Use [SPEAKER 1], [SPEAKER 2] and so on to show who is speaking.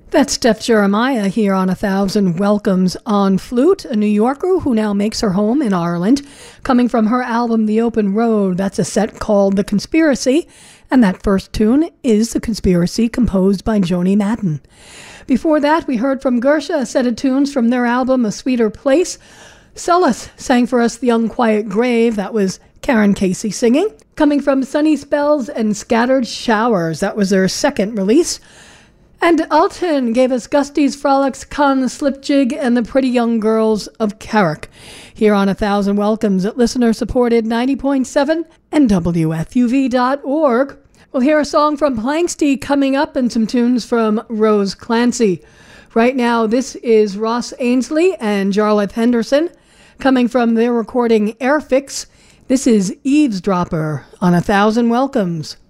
[SPEAKER 1] That's Steph Jeremiah here on 1,000 Welcomes on flute, a New Yorker who now makes her home in Ireland. Coming from her album The Open Road, that's a set called The Conspiracy, and that first tune is The Conspiracy, composed by Joni Madden. Before that, we heard from Gersha, a set of tunes from their album A Sweeter Place. Celis sang for us The Unquiet Grave, that was Karen Casey singing. Coming from Sunny Spells and Scattered Showers, that was their second release. And Alton gave us Gusty's Frolics, Con Slipjig, and the Pretty Young Girls of Carrick. Here on 1,000 Welcomes at listener-supported 90.7 and WFUV.org. We'll hear a song from Planksty coming up and some tunes from Rose Clancy. Right now, this is Ross Ainsley and Jarlath Henderson. Coming from their recording Airfix, this is Eavesdropper on 1,000 Welcomes.